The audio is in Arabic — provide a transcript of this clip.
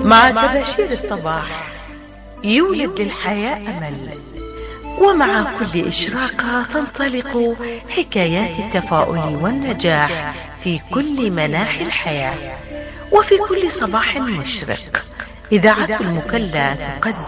مع تباشير الصباح يولد للحياة أمل، ومع كل إشراقة تنطلق حكايات التفاؤل والنجاح في كل مناحي الحياة. وفي كل صباح مشرق إذاعة المكلا تقدم